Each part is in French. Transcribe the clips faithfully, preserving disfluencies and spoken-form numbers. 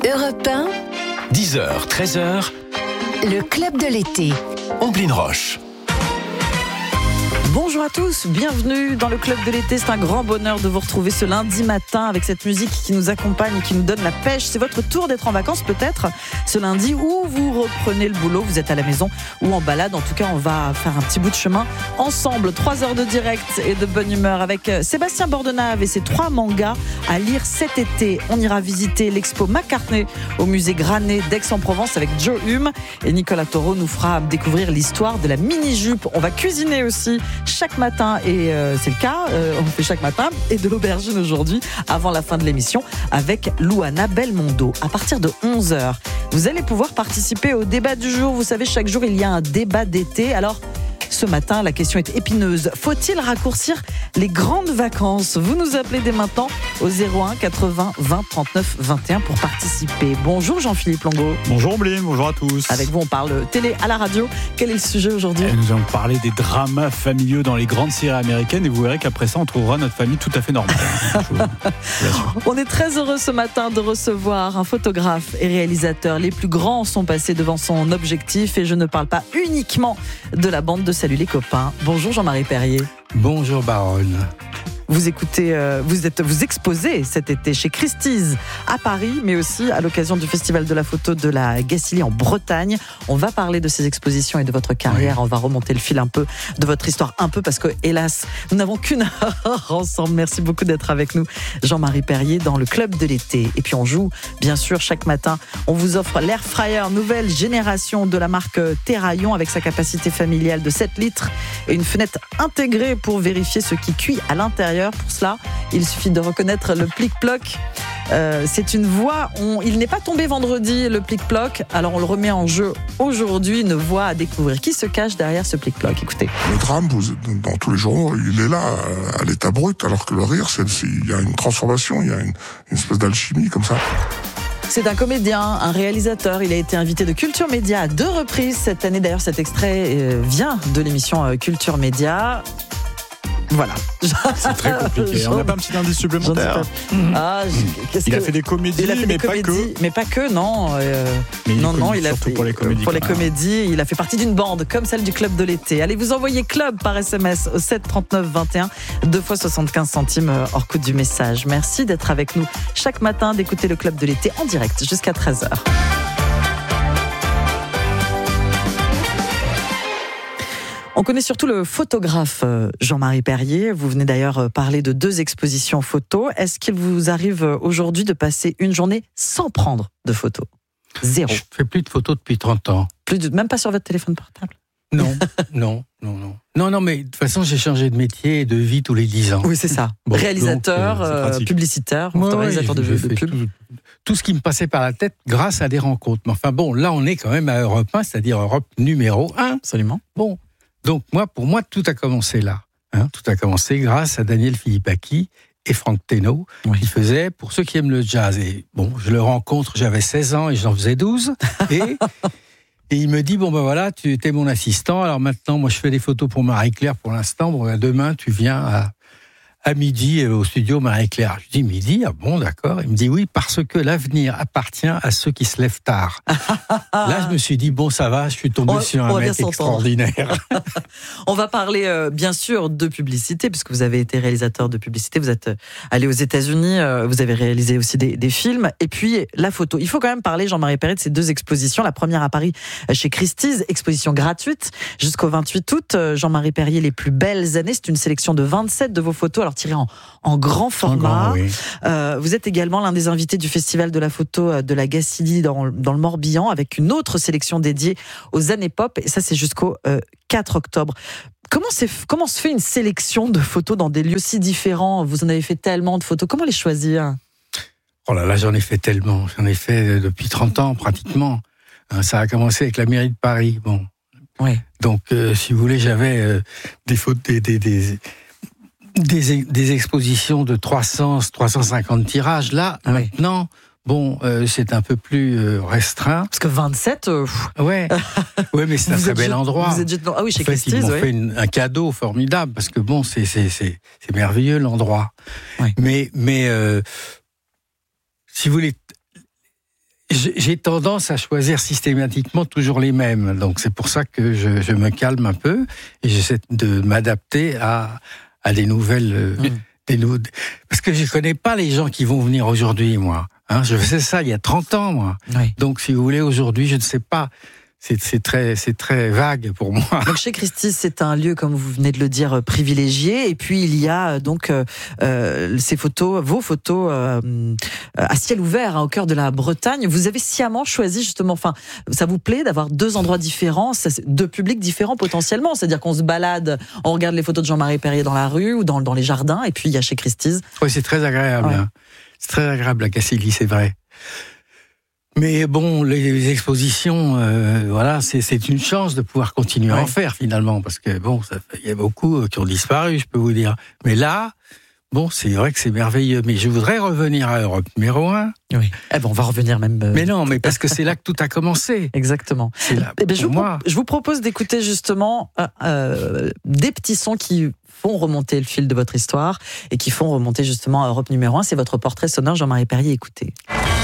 Europe un, dix heures, treize heures, le club de l'été. Omblin Roche. Bonjour à tous, bienvenue dans le club de l'été. C'est un grand bonheur de vous retrouver ce lundi matin avec cette musique qui nous accompagne et qui nous donne la pêche. C'est votre tour d'être en vacances peut-être ce lundi, ou vous reprenez le boulot, vous êtes à la maison ou en balade. En tout cas, on va faire un petit bout de chemin ensemble. Trois heures de direct et de bonne humeur avec Sébastien Bordenave et ses trois mangas à lire cet été. On ira visiter l'expo McCartney au musée Granet d'Aix-en-Provence avec Joe Hume, et Nicolas Taureau nous fera découvrir l'histoire de la mini-jupe. On va cuisiner aussi chaque matin, et euh, c'est le cas, euh, on fait chaque matin, et de l'aubergine aujourd'hui, avant la fin de l'émission, avec Louana Belmondo. À partir de onze heures, vous allez pouvoir participer au débat du jour. Vous savez, chaque jour, il y a un débat d'été. Alors, ce matin, la question est épineuse. Faut-il raccourcir les grandes vacances ? Vous nous appelez dès maintenant au zéro un quatre-vingts vingt trente-neuf vingt et un pour participer. Bonjour Jean-Philippe Longo. Bonjour Omblin, bonjour à tous. Avec vous, on parle télé à la radio. Quel est le sujet aujourd'hui ? Et nous allons parler des dramas familiaux dans les grandes séries américaines, et vous verrez qu'après ça, on trouvera notre famille tout à fait normale. On est très heureux ce matin de recevoir un photographe et réalisateur. Les plus grands sont passés devant son objectif, et je ne parle pas uniquement de la bande de Salut les copains. Bonjour Jean-Marie Perrier. Bonjour Baronne. Vous écoutez, euh, vous êtes, vous exposez cet été chez Christie's à Paris, mais aussi à l'occasion du Festival de la photo de la Gacilly en Bretagne. On va parler de ces expositions et de votre carrière. Oui. On va remonter le fil un peu de votre histoire, un peu parce que, hélas, nous n'avons qu'une heure ensemble. Merci beaucoup d'être avec nous, Jean-Marie Perrier, dans le club de l'été. Et puis on joue, bien sûr, chaque matin. On vous offre l'air fryer nouvelle génération de la marque Terraillon avec sa capacité familiale de sept litres et une fenêtre intégrée pour vérifier ce qui cuit à l'intérieur. Pour cela, il suffit de reconnaître le plic-ploc. Euh, c'est une voix, on, il n'est pas tombé vendredi, le plic-ploc, alors on le remet en jeu aujourd'hui, une voix à découvrir. Qui se cache derrière ce plic-ploc ? Écoutez. Le drame, vous, dans tous les journaux, il est là, à l'état brut, alors que le rire, c'est, c'est, il y a une transformation, il y a une, une espèce d'alchimie comme ça. C'est un comédien, un réalisateur. Il a été invité de Culture Média à deux reprises cette année. D'ailleurs, cet extrait vient de l'émission Culture Média. Voilà. C'est très compliqué. On n'a pas un petit indice supplémentaire. Ah, il que... a fait des comédies, il a fait mais des pas comédies, que. Mais pas que, non. Euh... Mais il non, non, connu, il a surtout fait pour les comédies. Pour les comédies, il a fait partie d'une bande comme celle du club de l'été. Allez, vous envoyez club par S M S au sept trente-neuf vingt et un, deux fois soixante-quinze centimes hors coût du message. Merci d'être avec nous chaque matin, d'écouter le club de l'été en direct jusqu'à treize heures. On connaît surtout le photographe Jean-Marie Perrier. Vous venez d'ailleurs parler de deux expositions photos. Est-ce qu'il vous arrive aujourd'hui de passer une journée sans prendre de photos ? Zéro. Je fais plus de photos depuis trente ans. Plus de, même pas sur votre téléphone portable ? Non, non, non, non. Non, non, mais de toute façon, j'ai changé de métier et de vie tous les dix ans. Oui, c'est ça. Bon, réalisateur, donc, euh, publicitaire, ouais, réalisateur ouais, de, de pub. Tout, tout ce qui me passait par la tête grâce à des rencontres. Mais enfin bon, là, on est quand même à Europe un, c'est-à-dire Europe numéro un. Absolument. Bon. Donc moi, pour moi, tout a commencé là. Hein, tout a commencé grâce à Daniel Philippaki et Franck Thénault, oui. qui faisaient pour ceux qui aiment le jazz. Et bon, je le rencontre, j'avais seize ans et j'en faisais douze. Et, et il me dit, bon ben voilà, tu étais mon assistant, alors maintenant, moi je fais des photos pour Marie-Claire pour l'instant. Bon, ben, demain, tu viens à, à midi au studio Marie-Claire. Je dis, midi, ah bon, d'accord. Il me dit, oui, parce que l'avenir appartient à ceux qui se lèvent tard. Là, je me suis dit, bon, ça va, je suis tombé on, sur un mec extraordinaire. On va parler, euh, bien sûr, de publicité, puisque vous avez été réalisateur de publicité, vous êtes allé aux États-Unis, euh, vous avez réalisé aussi des, des films, et puis la photo. Il faut quand même parler, Jean-Marie Perrier, de ces deux expositions. La première à Paris, chez Christie's, exposition gratuite, jusqu'au vingt-huit août. Jean-Marie Perrier, les plus belles années, c'est une sélection de vingt-sept de vos photos, alors tirées en, en grand format. En grand, oui. euh, vous êtes également l'un des invités du Festival de la photo de la Gacilly dans, dans le Morbihan, avec une autre sélection dédiée aux années pop, et ça c'est jusqu'au euh, quatre octobre. Comment, c'est, comment se fait une sélection de photos dans des lieux si différents ? Vous en avez fait tellement de photos, comment les choisir ? Oh là là, j'en ai fait tellement, j'en ai fait depuis trente ans pratiquement. Ça a commencé avec la mairie de Paris, bon. Oui. Donc, euh, si vous voulez, j'avais euh, des photos, des, des, des, des, des expositions de trois cents, trois cent cinquante tirages. Là, ah oui. Maintenant, bon, euh, c'est un peu plus euh, restreint. Parce que vingt-sept... Euh... Ouais. ouais, mais c'est un très bel jet... endroit. Vous êtes jet... Ah oui, chez en fait, Christie's, ils m'ont ouais. fait une, un cadeau formidable, parce que bon, c'est, c'est, c'est, c'est merveilleux l'endroit. Ouais. Mais, mais euh, si vous voulez... j'ai tendance à choisir systématiquement toujours les mêmes. Donc c'est pour ça que je, je me calme un peu et j'essaie de m'adapter à, à des nouvelles... Mmh. Des nou... Parce que je ne connais pas les gens qui vont venir aujourd'hui, moi. Hein, je faisais ça il y a trente ans, moi. Oui. Donc si vous voulez, aujourd'hui, je ne sais pas. C'est, c'est, très, c'est très vague pour moi. Donc chez Christie's, c'est un lieu, comme vous venez de le dire, privilégié. Et puis il y a donc euh, ces photos, vos photos euh, à ciel ouvert, hein, au cœur de la Bretagne. Vous avez sciemment choisi justement, enfin, ça vous plaît d'avoir deux endroits différents, deux publics différents potentiellement. C'est-à-dire qu'on se balade, on regarde les photos de Jean-Marie Perrier dans la rue ou dans, dans les jardins, et puis il y a chez Christie's. Oui, c'est très agréable. Ouais. Hein. C'est très agréable à Cassilly, c'est vrai. Mais bon, les expositions, euh, voilà, c'est, c'est une chance de pouvoir continuer ouais. à en faire finalement, parce que bon, il y a beaucoup qui ont disparu, je peux vous dire. Mais là, bon, c'est vrai que c'est merveilleux. Mais je voudrais revenir à Europe numéro un. Oui. Eh ben, on va revenir même. Euh... Mais non, mais parce que c'est là que tout a commencé. Exactement. C'est là. Eh ben, je, vous moi. Pro- je vous propose d'écouter justement euh, euh, des petits sons qui font remonter le fil de votre histoire et qui font remonter justement à Europe numéro un. C'est votre portrait sonore, Jean-Marie Perrier. Écoutez.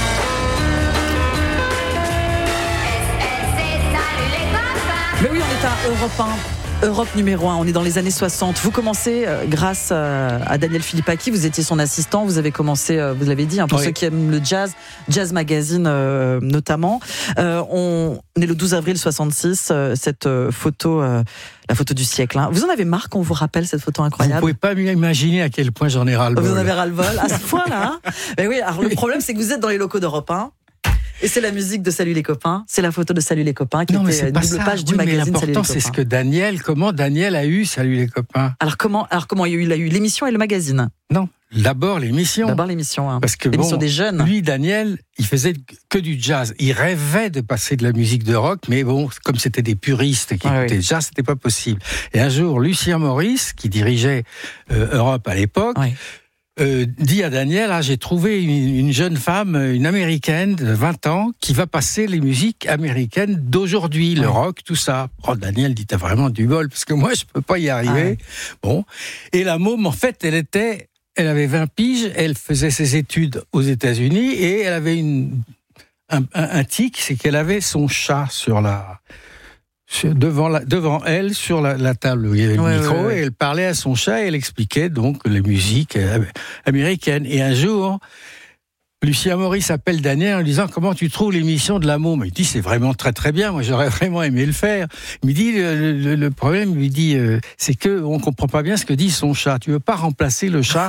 Mais oui, on est à Europe un, Europe numéro un, on est dans les années soixante. Vous commencez euh, grâce euh, à Daniel Philippaki, vous étiez son assistant, vous avez commencé, euh, vous l'avez dit, hein, pour oui. ceux qui aiment le jazz, Jazz Magazine euh, notamment. Euh, on est le douze avril soixante-six, euh, cette euh, photo, euh, la photo du siècle. Hein. Vous en avez marre qu'on vous rappelle cette photo incroyable? Vous pouvez pas imaginer à quel point j'en ai ras-le-bol. Vous en avez ras-le-bol, à ce point-là. Hein. Mais oui, alors le problème c'est que vous êtes dans les locaux d'Europe un. Et c'est la musique de Salut les copains, c'est la photo de Salut les copains qui non, était une double ça. page oui, du mais magazine Salut les copains. L'important, c'est ce que Daniel, comment Daniel a eu Salut les copains. Alors comment, alors comment il a eu, il a eu l'émission et le magazine? Non, d'abord l'émission. D'abord l'émission, hein. Parce que l'émission bon, des jeunes. Lui, Daniel, il faisait que du jazz. Il rêvait de passer de la musique de rock, mais bon, comme c'était des puristes qui ah, écoutaient oui. le jazz, c'était pas possible. Et un jour, Lucien Maurice, qui dirigeait euh, Europe à l'époque, oui. Euh, dit à Daniel, ah, j'ai trouvé une, une jeune femme, une américaine de vingt ans, qui va passer les musiques américaines d'aujourd'hui, ouais. le rock, tout ça. Oh, Daniel dit, t'as vraiment du bol, parce que moi, je peux pas y arriver. Ah, ouais. Bon. Et la môme, en fait, elle était, elle avait vingt piges, elle faisait ses études aux États-Unis, et elle avait une, un, un, un tic, c'est qu'elle avait son chat sur la, Devant, la, devant elle, sur la, la table où il y avait le ouais, micro, ouais, ouais. et elle parlait à son chat et elle expliquait donc les musiques américaines. Et un jour, Lucien Maurice appelle Daniel en lui disant « Comment tu trouves l'émission de la môme ?» Il dit « C'est vraiment très très bien, moi j'aurais vraiment aimé le faire. » Il me dit le, le, le problème, il lui dit euh, c'est qu'on ne comprend pas bien ce que dit son chat. Tu veux pas remplacer le chat ?»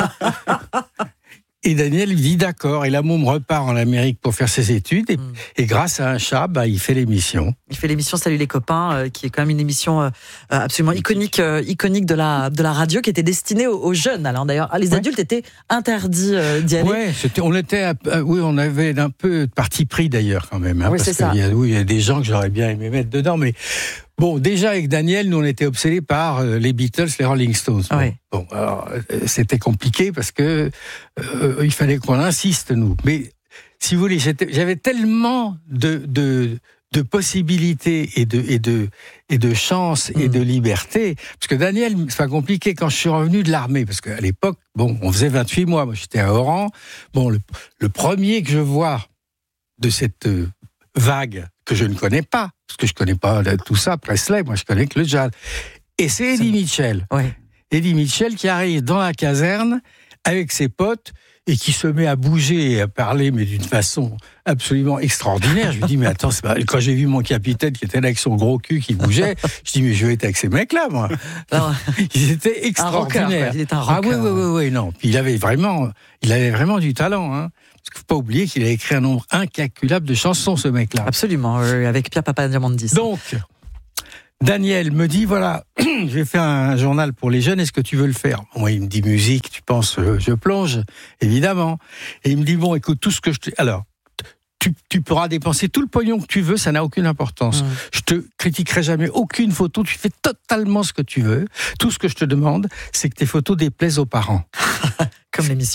Et Daniel lui dit d'accord, et la môme repart en Amérique pour faire ses études, et, mmh. et grâce à un chat, bah, il fait l'émission. Il fait l'émission Salut les copains, euh, qui est quand même une émission euh, absolument iconique, euh, iconique de la de la radio, qui était destinée aux, aux jeunes. Alors d'ailleurs, les adultes ouais. étaient interdits euh, d'y aller. Ouais, c'était, on était, euh, oui, on avait un peu de parti pris d'ailleurs quand même. Hein, oui, parce c'est ça. Il y a, oui, il y a des gens que j'aurais bien aimé mettre dedans, mais. Bon, déjà avec Daniel, nous on était obsédés par euh, les Beatles, les Rolling Stones. Bon, oui. bon alors euh, c'était compliqué parce que euh, il fallait qu'on insiste nous. Mais si vous voulez, j'étais, j'avais tellement de de de possibilités et de et de et de chances mmh. et de liberté, parce que Daniel, c'est pas compliqué quand je suis revenu de l'armée, parce qu'à l'époque, bon, on faisait vingt-huit mois, moi j'étais à Oran. Bon, le, le premier que je vois de cette euh, vague que je ne connais pas, parce que je ne connais pas tout ça, Presley, moi je connais que le jazz. Et c'est Eddie Mitchell. Ouais. Eddie Mitchell qui arrive dans la caserne avec ses potes et qui se met à bouger et à parler, mais d'une façon absolument extraordinaire. Je lui dis, mais attends, c'est pas... quand j'ai vu mon capitaine qui était là avec son gros cul qui bougeait, je dis, mais je vais être avec ces mecs-là, moi. Alors, ils étaient extraordinaires. Il est un rocker. Ah oui, oui, oui, oui, non. Puis il avait vraiment, il avait vraiment du talent, hein. Parce qu'il ne faut pas oublier qu'il a écrit un nombre incalculable de chansons, ce mec-là. Absolument, euh, avec Pierre Papadiamandis. Donc, Daniel me dit, voilà, je vais faire un journal pour les jeunes, est-ce que tu veux le faire? Moi, il me dit musique, tu penses, euh, je plonge, évidemment. Et il me dit, bon, écoute, tout ce que je te... Alors, tu, tu pourras dépenser tout le pognon que tu veux, ça n'a aucune importance. Mmh. Je te critiquerai jamais aucune photo, tu fais totalement ce que tu veux. Tout ce que je te demande, c'est que tes photos déplaisent aux parents. Comme l'émission.